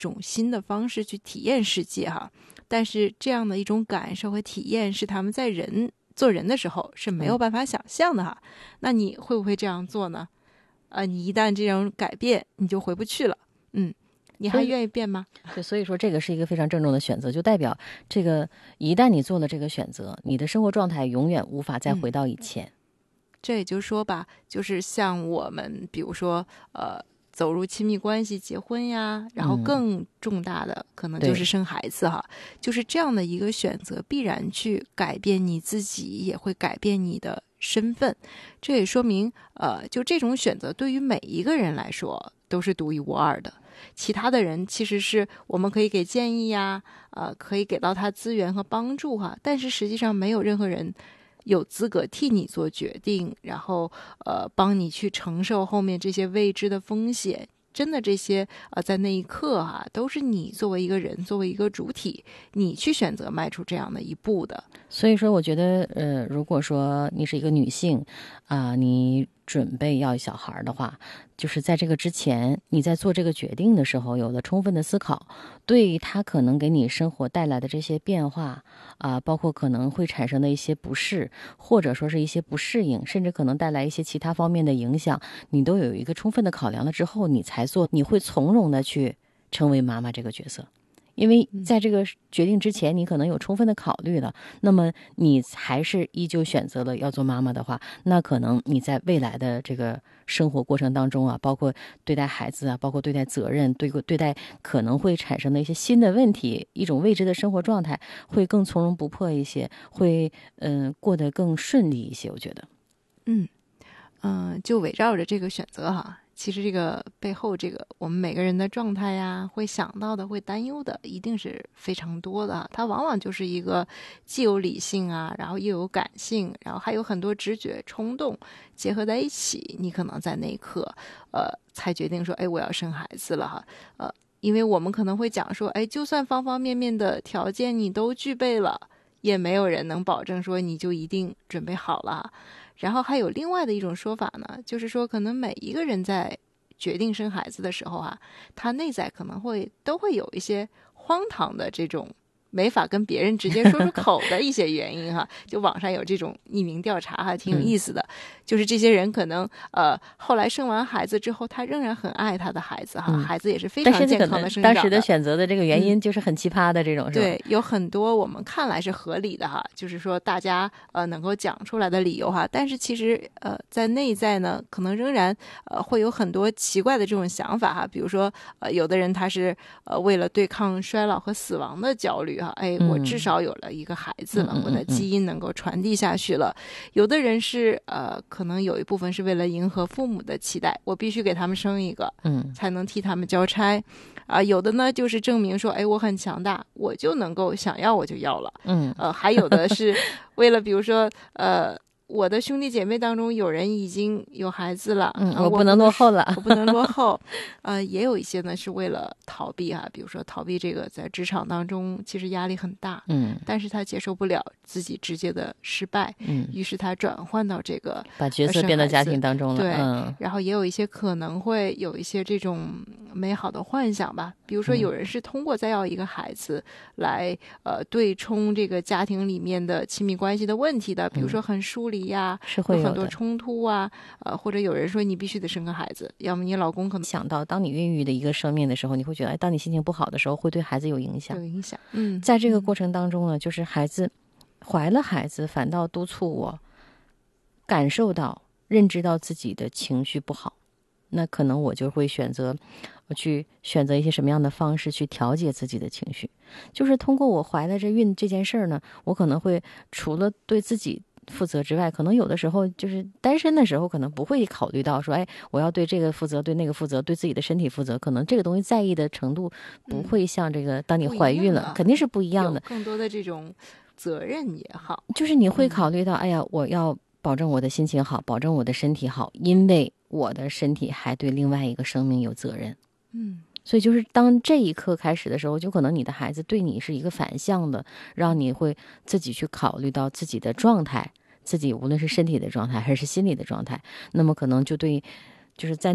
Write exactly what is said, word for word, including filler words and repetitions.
种新的方式去体验世界哈。但是这样的一种感受和体验是他们在人做人的时候是没有办法想象的哈。嗯、那你会不会这样做呢？呃，你一旦这种改变，你就回不去了。嗯，你还愿意变吗？ 对，所以说这个是一个非常郑重的选择，就代表这个一旦你做了这个选择，你的生活状态永远无法再回到以前。嗯、 这也就是说吧，就是像我们比如说呃。走入亲密关系结婚呀，然后更重大的、嗯、可能就是生孩子哈，就是这样的一个选择必然去改变你自己，也会改变你的身份。这也说明呃，就这种选择对于每一个人来说都是独一无二的。其他的人其实是我们可以给建议呀，呃，可以给到他资源和帮助哈，但是实际上没有任何人有资格替你做决定，然后呃帮你去承受后面这些未知的风险。真的这些呃在那一刻哈、啊，都是你作为一个人，作为一个主体，你去选择迈出这样的一步的。 所以说我觉得呃如果说你是一个女性啊、呃，你准备要小孩的话，就是在这个之前你在做这个决定的时候有了充分的思考，对他可能给你生活带来的这些变化啊、呃，包括可能会产生的一些不适，或者说是一些不适应，甚至可能带来一些其他方面的影响，你都有一个充分的考量了之后你才做，你会从容的去成为妈妈这个角色。因为在这个决定之前你可能有充分的考虑了，那么你还是依旧选择了要做妈妈的话，那可能你在未来的这个生活过程当中啊，包括对待孩子啊，包括对待责任，对对待可能会产生的一些新的问题，一种未知的生活状态，会更从容不迫一些，会嗯、呃、过得更顺利一些，我觉得。 嗯嗯、呃，就围绕着这个选择哈。其实这个背后，这个我们每个人的状态呀，会想到的、会担忧的，一定是非常多的。它往往就是一个既有理性啊，然后又有感性，然后还有很多直觉、冲动结合在一起。你可能在那一刻，呃，才决定说，哎，我要生孩子了哈。呃，因为我们可能会讲说，哎，就算方方面面的条件你都具备了，也没有人能保证说你就一定准备好了。然后还有另外的一种说法呢，就是说可能每一个人在决定生孩子的时候啊，他内在可能会都会有一些荒唐的这种没法跟别人直接说出口的一些原因哈。就网上有这种匿名调查哈，挺有意思的。嗯、就是这些人可能呃后来生完孩子之后，他仍然很爱他的孩子哈，嗯、孩子也是非常健康的生长的。 当时的选择的这个原因就是很奇葩的这种，嗯、是吧？ 对，有很多我们看来是合理的哈，就是说大家呃能够讲出来的理由哈，但是其实呃在内在呢，可能仍然呃会有很多奇怪的这种想法哈，比如说呃有的人他是呃为了对抗衰老和死亡的焦虑哈，哎，我至少有了一个孩子了，嗯、我的基因能够传递下去了。有的人是呃可能有一部分是为了迎合父母的期待，我必须给他们生一个，嗯，才能替他们交差。啊、呃，有的呢就是证明说，哎，我很强大，我就能够想要我就要了，嗯，呃，还有的是为了比如说，呃。我的兄弟姐妹当中有人已经有孩子了， 嗯，我不能落后了， 我不能落后。呃，也有一些呢是为了逃避哈、啊，比如说逃避这个在职场当中其实压力很大，嗯，但是他接受不了自己直接的失败，嗯，于是他转换到这个把角色变到家庭当中了， 对， 嗯， 然后也有一些可能会有一些这种美好的幻想吧，比如说有人是通过再要一个孩子来、嗯、呃对冲这个家庭里面的亲密关系的问题的，比如说很疏离。呀， 是会有很多冲突啊，呃，或者有人说你必须得生个孩子，要么你老公可能想到，当你孕育的一个生命的时候，你会觉得，哎，当你心情不好的时候，会对孩子有影响， 有影响。嗯， 在这个过程当中呢，就是孩子怀了孩子，反倒督促我感受到、认知到自己的情绪不好，那可能我就会选择。我去选择一些什么样的方式去调节自己的情绪，就是通过我怀了这孕这件事儿呢，我可能会除了对自己负责之外，可能有的时候就是单身的时候可能不会考虑到说，哎，我要对这个负责，对那个负责，对自己的身体负责，可能这个东西在意的程度不会像这个、嗯、当你怀孕了肯定是不一样的， 有更多的这种责任也好， 就是你会考虑到、嗯、哎呀，我要保证我的心情好，保证我的身体好，因为我的身体还对另外一个生命有责任。嗯，所以就是当这一刻开始的时候，就可能你的孩子对你是一个反向的，让你会自己去考虑到自己的状态，自己无论是身体的状态还是心理的状态，那么可能就对就是在